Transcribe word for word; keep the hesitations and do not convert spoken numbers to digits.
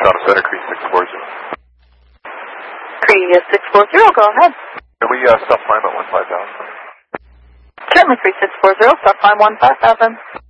Toronto Center, Cree six four zero. Cree six four zero, go ahead. Can we uh, stop climb at one five thousand? Certainly, Cree six four zero, stop climb one five thousand.